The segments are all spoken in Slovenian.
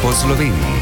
po Sloveniji.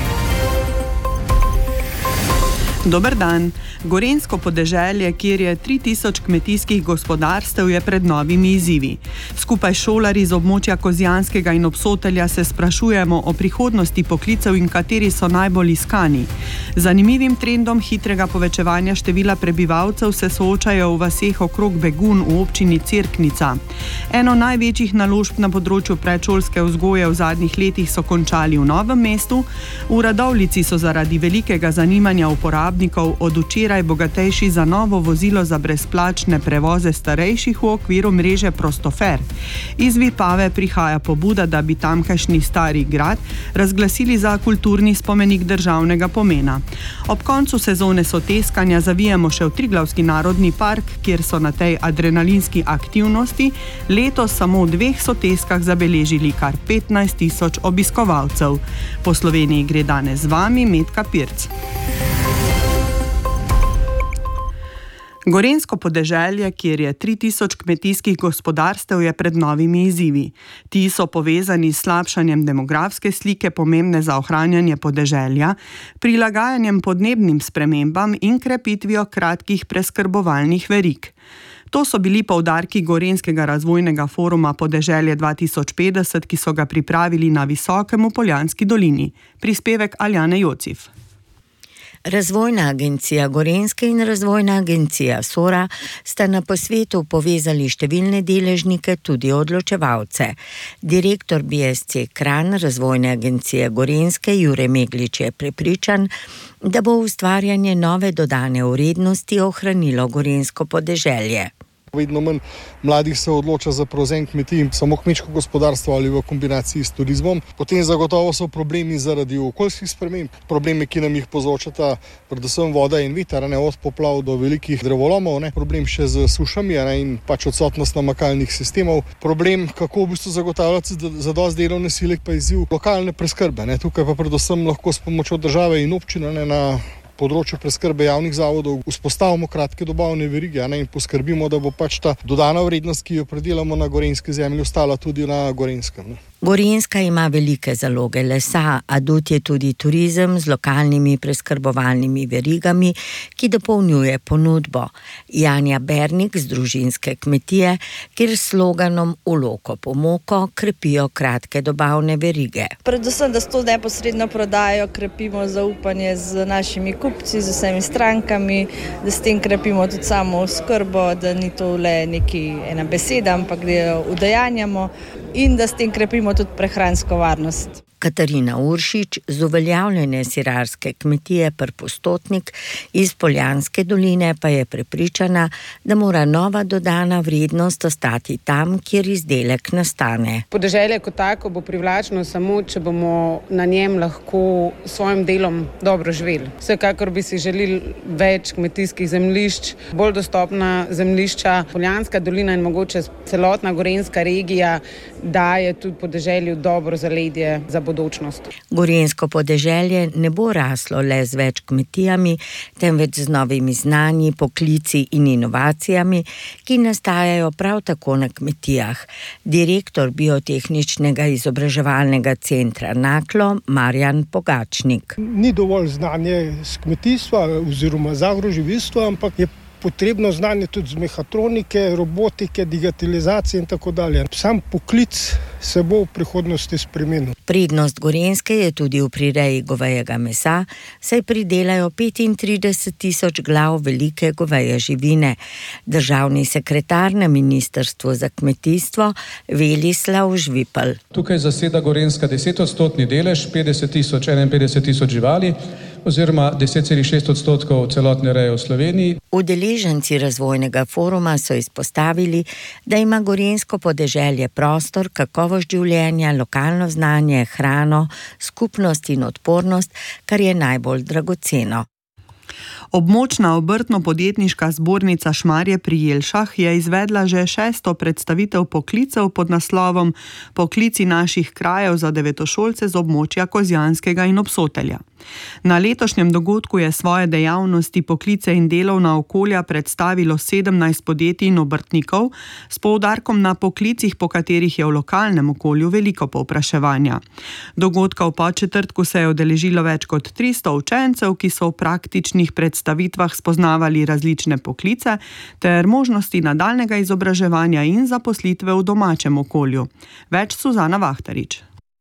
Dober dan. Gorenjsko podeželje, kjer je 3000 kmetijskih gospodarstev, je pred novimi izzivi. Skupaj s šolarji z območja Kozjanskega in Obsotelja se sprašujemo o prihodnosti poklicev in kateri so najbolj iskani. Z zanimivim trendom hitrega povečevanja števila prebivalcev se soočajo v vaseh okrog Begun v občini Cerknica. Eno največjih naložb na področju predšolske vzgoje v zadnjih letih so končali v Novem mestu. V Radovljici so zaradi velikega zanimanja uporabnikov od včeraj bogatejši za novo vozilo za brezplačne prevoze starejših v okviru mreže Prostofer. Iz Vipave prihaja pobuda, da bi tamkajšnji Stari grad razglasili za kulturni spomenik državnega pomena. Ob koncu sezone soteskanja zavijemo še v Triglavski narodni park, kjer so na tej adrenalinski aktivnosti letos samo v 2 soteskah zabeležili kar 15 000 obiskovalcev. Po Sloveniji gre danes z vami Metka Pirc. Gorenjsko podeželje, kjer je 3000 kmetijskih gospodarstev, je pred novimi izzivi. Ti so povezani s slabšanjem demografske slike, pomembne za ohranjanje podeželja, prilagajanjem podnebnim spremembam in krepitvijo kratkih preskrbovalnih verig. To so bili poudarki Gorenjskega razvojnega foruma Podeželje 2050, ki so ga pripravili na Visokem v Poljanski dolini. Prispevek Aljane Jocif. Razvojna agencija Gorenjske in Razvojna agencija Sora sta na posvetu povezali številne deležnike, tudi odločevalce. Direktor BSC Kranj Razvojne agencije Gorenjske Jure Meglič je prepričan, da bo ustvarjanje nove dodane vrednosti ohranilo gorenjsko podeželje. Vedno manj mladih se odloča za prevzem kmetij, samo kmečko gospodarstvo ali v kombinaciji s turizmom. Potem zagotovo so problemi zaradi okoljskih sprememb, problemi, ki nam jih povzročata predvsem voda in veter, od poplav do velikih drevolomov, problem še z sušami in odsotnost namakalnih sistemov, problem, kako v bistvu zagotavljati zadosti delovne sile, pa izziv lokalne preskrbe. Tukaj pa predvsem lahko s pomočjo države in občine na področju preskrbe javnih zavodov vzpostavimo kratke dobavne verige in poskrbimo, da bo ta dodana vrednost, ki jo predelamo na gorenjski zemlji, ostala tudi na Gorenjskem. Gorenjska ima velike zaloge lesa, adut je tudi turizem z lokalnimi preskrbovalnimi verigami, ki dopolnjuje ponudbo. Janja Bernik z družinske kmetije, kjer s sloganom Uloko po moko krepijo kratke dobavne verige. Predvsem, da s to neposredno prodajo krepimo zaupanje z našimi kupci, z vsemi strankami, da s tem krepimo tudi samo oskrbo, da ni to le ena beseda, ampak da jo udejanjamo in da s tem krepimo tudi prehransko varnost. Katarina Uršič z uveljavljene sirarske kmetije Prpostotnik iz Poljanske doline pa je prepričana, da mora nova dodana vrednost ostati tam, kjer izdelek nastane. Podeželje kot tako bo privlačno samo, če bomo na njem lahko s svojim delom dobro živeli. Vsekakor bi si želeli več kmetijskih zemljišč, bolj dostopna zemljišča. Poljanska dolina in mogoče celotna gorenjska regija daje tudi podeželju dobro zaledje za bodočnost. Gorenjsko podeželje ne bo raslo le z več kmetijami, temveč z novimi znanji, poklici in inovacijami, ki nastajajo prav tako na kmetijah. Direktor biotehničnega izobraževalnega centra Naklo Marjan Pogačnik. Ni dovolj znanje z kmetijstva oziroma z agroživilstva, ampak je potrebno znanje tudi z mehatronike, robotike, digitalizacije in tako dalje. Sam poklic se bo v prihodnosti spremenil. Prednost Gorenjske je tudi v prireji govejega mesa, saj pridelajo 35 000 glav velike goveje živine. Državni sekretar na Ministrstvu za kmetijstvo Velislav Žvipel. Tukaj zaseda Gorenjska 10% delež, 51 000 živali, oziroma 10,6% celotne reje v Sloveniji. Udeleženci razvojnega foruma so izpostavili, da ima gorenjsko podeželje prostor, kakovost življenja, lokalno znanje, hrano, skupnost in odpornost, kar je najbolj dragoceno. Območna obrtno-podjetniška zbornica Šmarje pri Jelšah je izvedla že 6. predstavitev poklicev pod naslovom Poklici naših krajev za devetošolce z območja Kozjanskega in Obsotelja. Na letošnjem dogodku je svoje dejavnosti, poklice in delovna okolja predstavilo 17 podjetij in obrtnikov s poudarkom na poklicih, po katerih je v lokalnem okolju veliko povpraševanja. Dogodka v Podčetrtku se je udeležilo več kot 300 učencev, ki so v praktičnih predstavitvah spoznavali različne poklice ter možnosti nadaljnega izobraževanja in zaposlitve v domačem okolju. Več Suzana Vahtarič.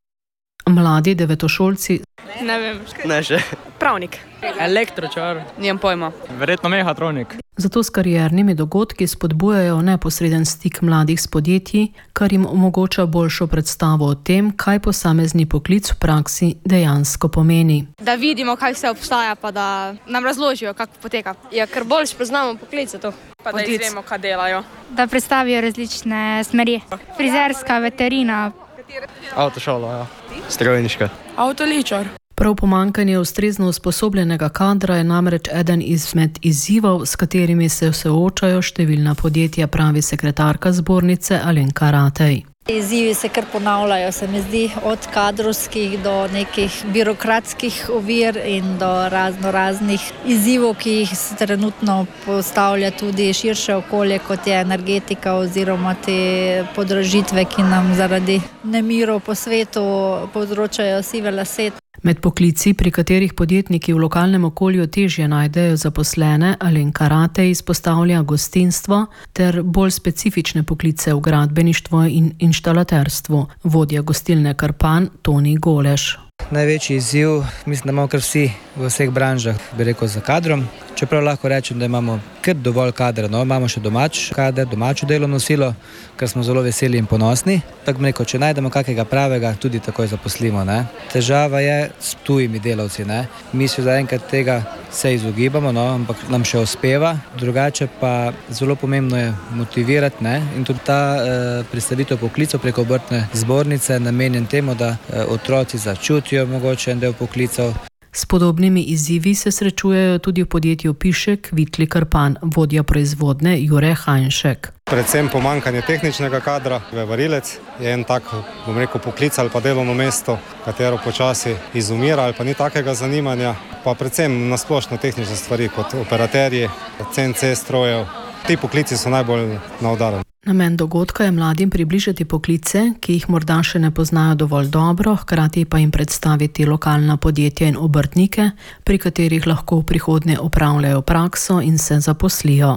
Mladi devetošolci. Ne vem. Ne še. Pravnik. Elektročar. Nijem pojma. Verjetno mehatronik. Zato s kariernimi dogodki spodbujajo neposreden stik mladih s podjetji, kar jim omogoča boljšo predstavo o tem, kaj posamezni poklic v praksi dejansko pomeni. Da vidimo, kaj vse obstaja, pa da nam razložijo, kako poteka. Ja, ker bolj spoznamo poklice to. Pa da izvemo, kaj delajo. Da predstavijo različne smeri. Frizerska, veterina. Avtošola, ja. Strojniška. Avtoličar. Prav pomanjkanje ustrezno usposobljenega kadra je namreč eden izmed izzivov, s katerimi se soočajo številna podjetja, pravi sekretarka zbornice Alenka Ratej. Izzivi se kar ponavljajo, se mi zdi, od kadrovskih do nekih birokratskih ovir in do raznih izzivov, ki jih trenutno postavlja tudi širše okolje, kot je energetika oziroma te podražitve, ki nam zaradi nemirov po svetu povzročajo sive lase. Med poklici, pri katerih podjetniki v lokalnem okolju težje najdejo zaposlene, Alenka Ratej izpostavlja gostinstvo ter bolj specifične poklice v gradbeništvu in inštalaterstvu. Vodja gostilne Krpan Toni Goleš. Največji izziv, mislim, da imamo kar vsi v vseh branžah, bi rekel, za kadrom. Čeprav lahko rečem, da imamo kar dovolj kadra, imamo še domač kader, domačo delovno silo, kar smo zelo veseli in ponosni. Tako rekel, če najdemo kakega pravega, tudi takoj zaposlimo. Težava je s tujimi delavci. Mi se zaenkrat tega se izogibamo, ampak nam še uspeva. Drugače pa zelo pomembno je motivirati. In tudi ta predstavitev poklicov preko obrtne zbornice namenjen temu, da otroci začutijo mogoče en del poklicov. S podobnimi izzivi se srečujejo tudi v podjetju Pišek, Vitli Krpan, vodja proizvodne Jure Hajnšek. Predvsem pomanjkanje tehničnega kadra. Varilec je en tak, poklic ali pa delovno mesto, katero počasi izumira ali pa ni takega zanimanja. Pa predvsem nasplošno tehnične stvari kot operaterji, CNC strojev. Ti poklici so najbolj na udaru. Namen dogodka je mladim približati poklice, ki jih morda še ne poznajo dovolj dobro, hkrati pa jim predstaviti lokalna podjetja in obrtnike, pri katerih lahko v prihodnje opravljajo prakso in se zaposlijo.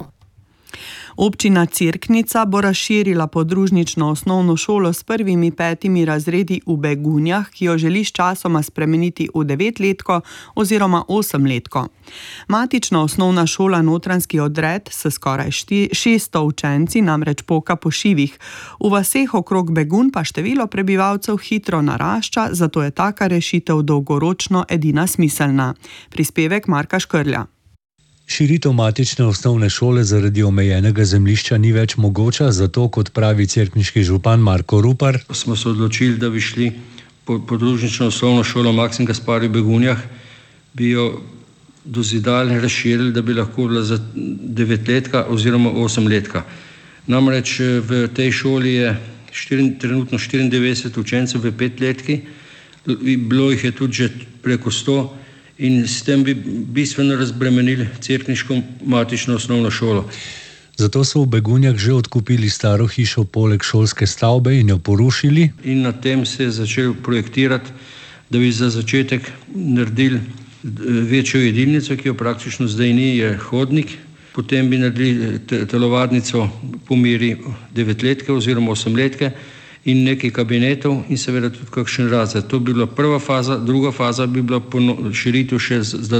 Občina Cerknica bo razširila podružnično osnovno šolo s prvimi 5 razredi v Begunjah, ki jo želi sčasoma spremeniti v 9-letko oziroma 8-letko. Matična osnovna šola Notranjski odred s skoraj 600 učenci namreč poka po šivih. V vaseh okrog Begunj pa število prebivalcev hitro narašča, zato je taka rešitev dolgoročno edina smiselna. Prispevek Marka Škrlja. Širitev matične osnovne šole zaradi omejenega zemljišča ni več mogoča, zato, kot pravi cerkniški župan Marko Rupar, smo se odločili, da bi šli podružnično osnovno šolo Maksim Gaspari v Begunjah, bi jo dozidali, razširili, da bi lahko bila za 9-letka oziroma 8-letka. Namreč v tej šoli je trenutno 94 učencev v 5-letki, bilo jih je tudi že preko 100, in s tem bi bistveno razbremenili cerkniško matično osnovno šolo. Zato so v Begunjah že odkupili staro hišo poleg šolske stavbe in jo porušili. In na tem se je začel projektirati, da bi za začetek naredili večjo jedilnico, ki jo praktično zdaj ni, je hodnik. Potem bi naredili telovadnico po meri 9-letke oziroma 8-letke in nekaj kabinetov in seveda tudi kakšen razred. To bi bila prva faza, druga faza bi bila širitev še za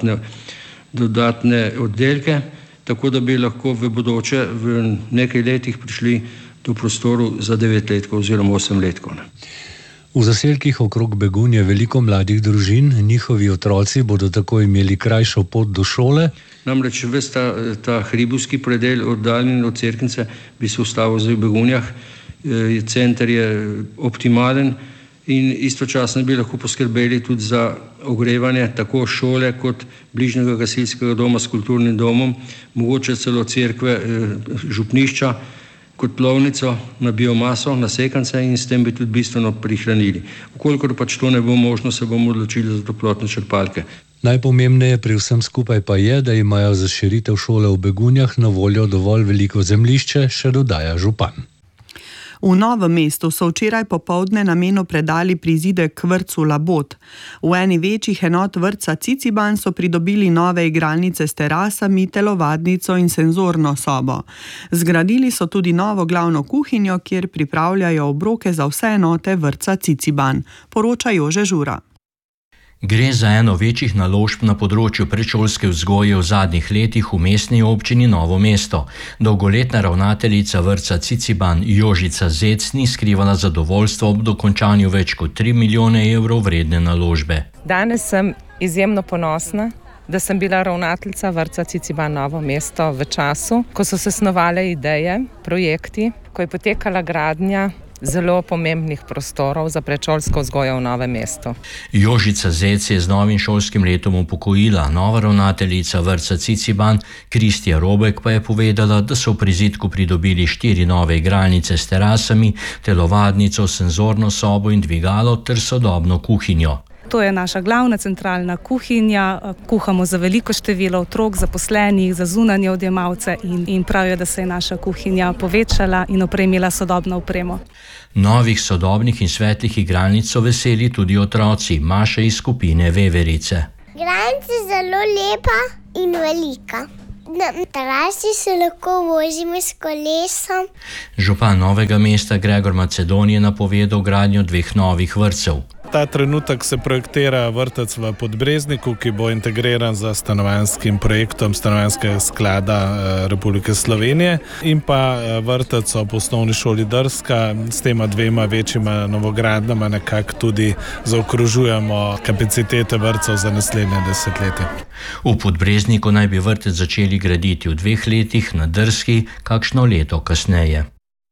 dodatne oddelke, tako da bi lahko v bodoče v nekaj letih prišli do prostoru za 9-letko oziroma 8-letko. V zaselkih okrog Begunj je veliko mladih družin, njihovi otroci bodo tako imeli krajšo pot do šole. Namreč ves ta hribovski predel oddaljen od Cerknice bi se ustavil zdaj v Begunjah. Center je optimalen in istočasno bi lahko poskrbeli tudi za ogrevanje tako šole kot bližnjega gasilskega doma s kulturnim domom, mogoče celo cerkve, župnišča kotlovnico na biomaso, na sekance in s tem bi tudi bistveno prihranili. Vkolikor pač to ne bo možno, se bomo odločili za toplotne črpalke. Najpomembneje pri vsem skupaj pa je, da imajo za širitev šole v Begunjah na voljo dovolj veliko zemljišče, še dodaja župan. V Novem mestu so včeraj popoldne namenu predali prizidek k vrtcu Labot. V eni večjih enot vrtca Ciciban so pridobili nove igralnice s terasami, telovadnico in senzorno sobo. Zgradili so tudi novo glavno kuhinjo, kjer pripravljajo obroke za vse enote vrtca Ciciban, poroča Jože Žura. Gre za eno večjih naložb na področju predšolske vzgoje v zadnjih letih v mestni občini Novo mesto. Dolgoletna ravnateljica vrtca Ciciban Jožica Zec ni skrivala zadovoljstva ob dokončanju več kot 3 milijone evrov vredne naložbe. Danes sem izjemno ponosna, da sem bila ravnateljica vrtca Ciciban Novo mesto v času, ko so se snovale ideje, projekti, ko je potekala gradnja zelo pomembnih prostorov za predšolsko vzgojo v Novem mestu. Jožica Zec je z novim šolskim letom upokojila. Nova ravnateljica vrtca Ciciban Kristija Robek pa je povedala, da so v prizidku pridobili 4 nove igralnice s terasami, telovadnico, senzorno sobo in dvigalo ter sodobno kuhinjo. To je naša glavna centralna kuhinja, kuhamo za veliko število otrok, zaposlenih, za zunanje odjemalce in pravijo, da se je naša kuhinja povečala in opremila sodobno opremo. Novih sodobnih in svetlih igralnic so veseli tudi otroci, Maša iz skupine Veverice. Igralnica je zelo lepa in velika. Na terasi se lahko vozimo s kolesom. Župan Novega mesta Gregor Macedon je napovedal gradnjo 2 novih vrtcev. Ta trenutek se projektira vrtec v Podbrezniku, ki bo integriran z stanovanjskim projektom Stanovanjskega sklada Republike Slovenije in pa vrtec ob osnovni šoli Drska. S tema 2 večjima novogradnjama nekako tudi zaokrožujemo kapacitete vrtcev za naslednje desetletje. V Podbrezniku naj bi vrtec začeli graditi v 2 letih, na Drski kakšno leto kasneje.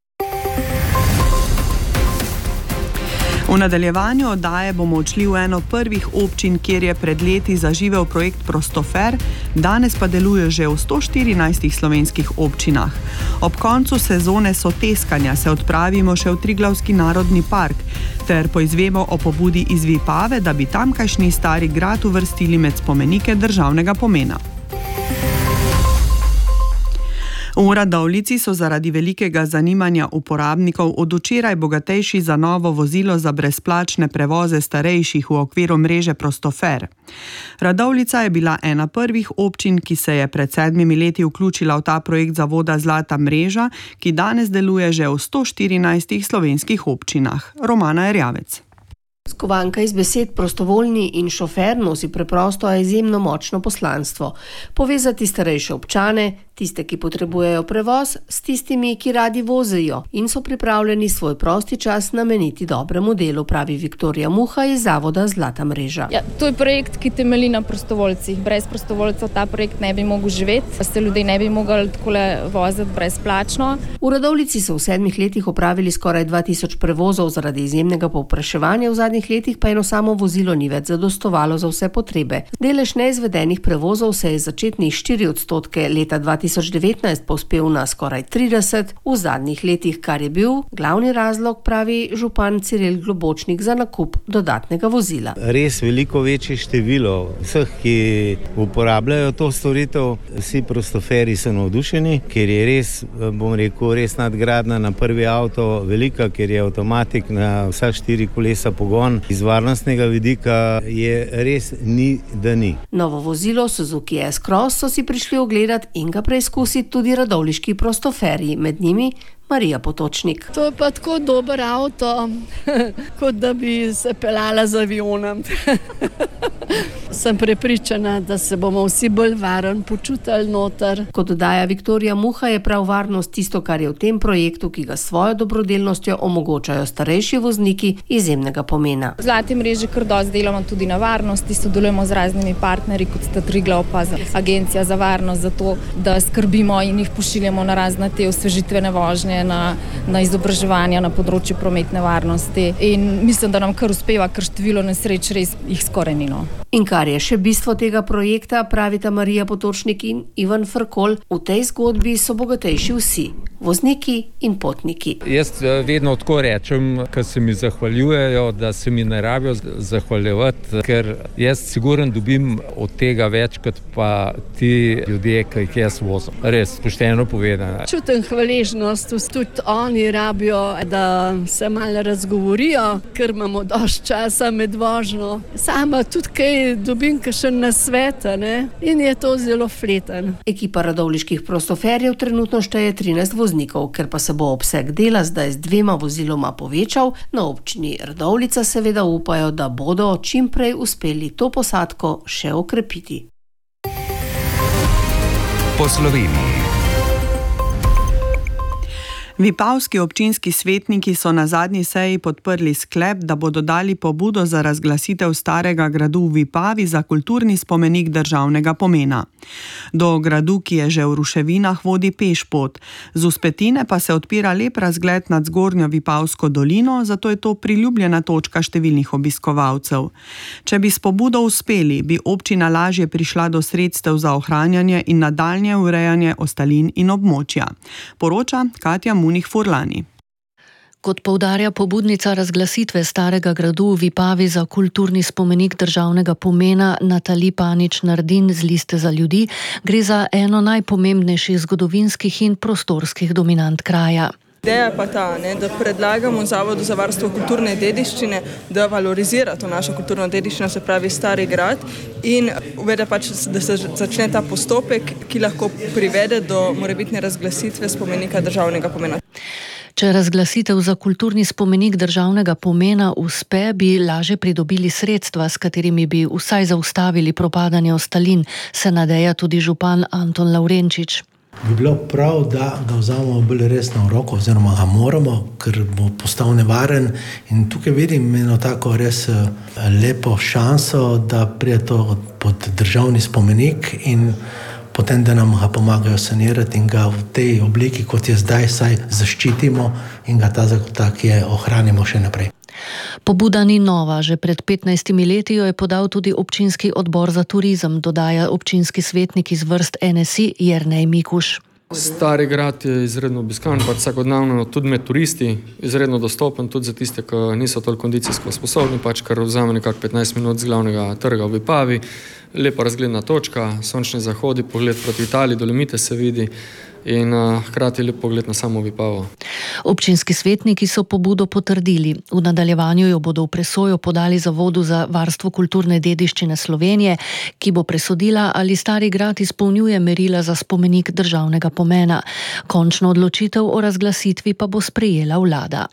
V nadaljevanju oddaje bomo odšli v eno prvih občin, kjer je pred leti zaživel projekt Prostofer, danes pa deluje že v 114 slovenskih občinah. Ob koncu sezone soteskanja se odpravimo še v Triglavski narodni park ter poizvemo o pobudi iz Vipave, da bi tamkajšnji stari grad uvrstili med spomenike državnega pomena. V Radovljici so zaradi velikega zanimanja uporabnikov od včeraj bogatejši za novo vozilo za brezplačne prevoze starejših v okviru mreže Prostofer. Radovljica je bila ena prvih občin, ki se je pred 7 leti vključila v ta projekt zavoda Zlata mreža, ki danes deluje že v 114 slovenskih občinah. Romana Erjavec. Skovanka iz besed prostovoljni in šofer nosi preprosto, a izjemno močno poslanstvo. Povezati starejše občane, tiste, ki potrebujejo prevoz, s tistimi, ki radi vozijo in so pripravljeni svoj prosti čas nameniti dobremu delu, pravi Viktorija Muha iz zavoda Zlata mreža. Ja, to je projekt, ki temelji na prostovoljcih. Brez prostovoljcev ta projekt ne bi mogel živeti, se ljudje ne bi mogli takole voziti brezplačno. V Radovljici so v 7 letih opravili skoraj 2000 prevozov, zaradi izjemnega povpraševanja v zadnjih letih pa eno samo vozilo ni več zadostovalo za vse potrebe. Delež neizvedenih prevozov se je z začetnih 4% leta 2019 povzpel na skoraj 30% v zadnjih letih, kar je bil glavni razlog, pravi župan Ciril Globočnik, za nakup dodatnega vozila. Res veliko večje število vseh, ki uporabljajo to storitev, vsi prostoferi so navdušeni, ker je res, bom rekel, res nadgradnja na prvi avto velika, ker je avtomatik na vsa 4 kolesa pogon. Iz varnostnega vidika je res ni, da ni. Novo vozilo Suzuki S-Cross so si prišli ogledati in ga preizkusiti tudi radovljiški prostoferji, med njimi Marija Potočnik. To je pa tako dober avto, kot da bi se peljala z avionom. Sem prepričana, da se bomo vsi bolj varen počutili noter. Kot dodaja Viktorija Muha, je prav varnost tisto, kar je v tem projektu, ki ga svojo dobrodelnostjo omogočajo starejši vozniki, izjemnega pomena. V Zlati mreži kar dosti delamo tudi na varnosti, sodelujemo z raznimi partnerji, kot sta Triglav pa Agencija za varnost, zato da skrbimo in jih pošiljamo na razne te osvežitvene vožnje, na izobraževanja na področju prometne varnosti. In mislim, da nam kar uspeva, ker število nesreč res jih skoraj ni. In kar je še bistvo tega projekta, pravita Marija Potočnik in Ivan Frkol, v tej zgodbi so bogatejši vsi. vozniki in potniki. Jaz vedno tako rečem, ko se mi zahvaljujejo, da se mi ne rabijo zahvaljevati, ker jaz siguren dobim od tega več, kot pa ti ljudje, ki jih jaz vozim. Res, pošteno povedano. Čutim hvaležnost, tudi oni rabijo, da se malo razgovorijo, ker imamo dosti časa med vožnjo. Sama tudi kaj dobim, kakšen nasvet, in je to zelo fleten. Ekipa radovljiških prostoferjev trenutno šteje 13 voznikov, ker pa se bo obseg dela zdaj z 2 voziloma povečal, na občini Radovljica seveda upajo, da bodo čim prej uspeli to posadko še okrepiti. Po Sloveniji. Vipavski občinski svetniki so na zadnji seji podprli sklep, da bodo dali pobudo za razglasitev starega gradu v Vipavi za kulturni spomenik državnega pomena. Do gradu, ki je že v ruševinah, vodi pešpot. Z vzpetine pa se odpira lep razgled nad zgornjo Vipavsko dolino, zato je to priljubljena točka številnih obiskovalcev. Če bi s pobudo uspeli, bi občina lažje prišla do sredstev za ohranjanje in nadaljnje urejanje ostalin in območja. Poroča Katja Munih-Furlani. Kot poudarja pobudnica razglasitve starega gradu v Vipavi za kulturni spomenik državnega pomena Natali Panič-Nardin z Liste za ljudi, gre za eno najpomembnejših zgodovinskih in prostorskih dominant kraja. Ideja je pa ta, da predlagamo Zavodu za varstvo kulturne dediščine, da valorizira to našo kulturno dediščino, se pravi stari grad, in uvede da se začne ta postopek, ki lahko privede do morebitne razglasitve spomenika državnega pomena. Če razglasitev za kulturni spomenik državnega pomena uspe, bi laže pridobili sredstva, s katerimi bi vsaj zaustavili propadanje ostalin, se nadeja tudi župan Anton Lavrenčič. Bi bilo prav, da ga vzamemo bolj resno v roko, oziroma ga moramo, ker bo postal nevaren, in tukaj vidim eno tako res lepo šanso, da pride to pod državni spomenik in potem, da nam ga pomagajo sanirati in ga v tej obliki, kot je zdaj, saj zaščitimo in ga tak je ohranimo še naprej. Pobuda ni nova, že pred 15 leti jo je podal tudi občinski odbor za turizem, dodaja občinski svetnik iz vrst NSI Jernej Mikuš. Stari grad je izredno obiskan, vsakodnevno tudi med turisti, izredno dostopen tudi za tiste, ki niso toliko kondicijsko sposobni, ker vzame nekako 15 minut z glavnega trga v Vipavi, lepa razgledna točka, sončni zahodi, pogled proti Italiji, Dolomite se vidi in hkrati lep pogled na samo Vipavo. Občinski svetniki so pobudo potrdili. V nadaljevanju jo bodo v presojo podali Zavodu za varstvo kulturne dediščine Slovenije, ki bo presodila, ali stari grad izpolnjuje merila za spomenik državnega pomena. Končno odločitev o razglasitvi pa bo sprejela vlada.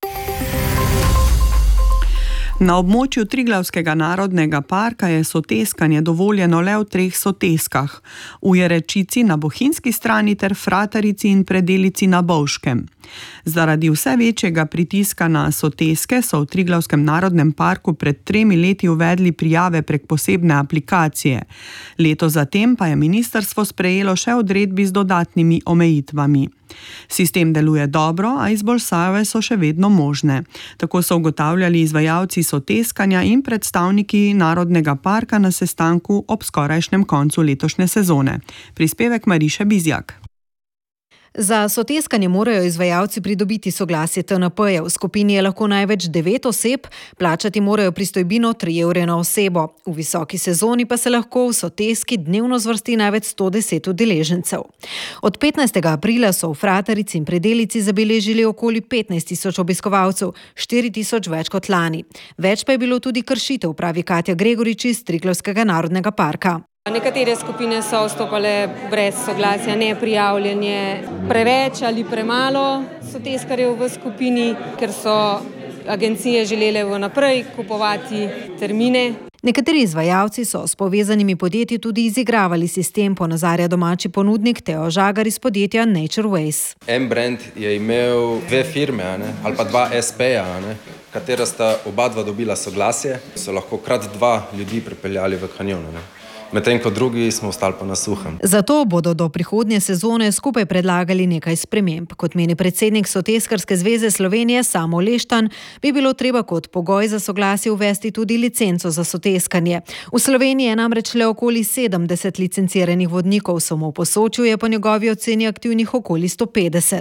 Na območju Triglavskega narodnega parka je soteskanje dovoljeno le v 3 soteskah, v Jerečici na bohinjski strani ter Fratarici in Predelici na Bovškem. Zaradi vse večjega pritiska na soteske so v Triglavskem narodnem parku pred 3 leti uvedli prijave prek posebne aplikacije. Leto zatem pa je ministrstvo sprejelo še odredbi z dodatnimi omejitvami. Sistem deluje dobro, a izboljšave so še vedno možne. Tako so ugotavljali izvajalci soteskanja in predstavniki Narodnega parka na sestanku ob skorajšnjem koncu letošnje sezone. Prispevek Mariše Bizjak. Za soteskanje morajo izvajalci pridobiti soglasje TNP-ja. V skupini je lahko največ 9 oseb, plačati morajo pristojbino 3 evre na osebo. V visoki sezoni pa se lahko v soteski dnevno zvrsti največ 110 udeležencev. Od 15. aprila so v Fratarici in Predelici zabeležili okoli 15.000 obiskovalcev, 4.000 več kot lani. Več pa je bilo tudi kršitev, pravi Katja Gregorič iz Triglavskega narodnega parka. Nekatere skupine so vstopale brez soglasja, neprijavljanje, preveč ali premalo soteskarjev v skupini, ker so agencije želele vnaprej kupovati termine. Nekateri izvajalci so s povezanimi podjetji tudi izigravali sistem, ponazarja domači ponudnik Teo Žagar iz podjetja Nature Ways. En brand je imel 2 firme ali pa 2 SP-ja, katera sta oba dobila soglasje, so lahko krat 2 ljudi pripeljali v kanjon. Medtem ko drugi smo ostali pa na suhem. Zato bodo do prihodnje sezone skupaj predlagali nekaj sprememb. Kot meni predsednik Soteskarske zveze Slovenije Samo Leštan, bi bilo treba kot pogoj za soglasje uvesti tudi licenco za soteskanje. V Sloveniji je namreč le okoli 70 licenciranih vodnikov, samo v Posočju je po njegovi oceni aktivnih okoli 150.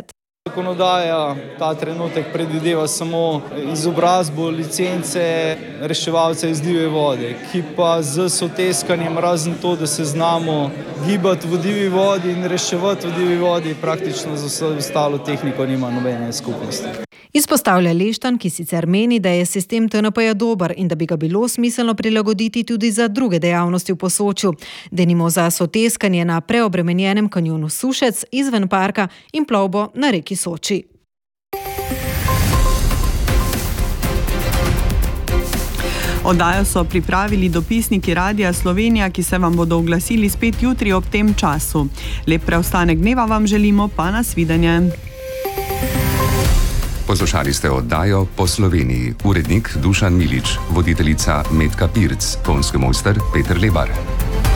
Zakonodaja ta trenutek predvideva samo izobrazbo, licence reševalcev iz divje vode, ki pa z soteskanjem, razen to, da se znamo gibati v divji vodi in reševati v divji vodi, praktično za vse ostalo tehniko nima nobene skupnosti. Izpostavlja Leštan, ki sicer meni, da je sistem TNP-ja dober in da bi ga bilo smiselno prilagoditi tudi za druge dejavnosti v Posočju, denimo za soteskanje na preobremenjenem kanjonu Sušec izven parka in plovbo na reki Soči. Oddajo so pripravili dopisniki Radia Slovenija, ki se vam bodo oglasili spet jutri ob tem času. Lep preostanek dneva vam želimo, pa nasvidenje. Poslušali ste oddajo Po Sloveniji. Urednik Dušan Milič, voditeljica Metka Pirc, tonski mojster Peter Lebar.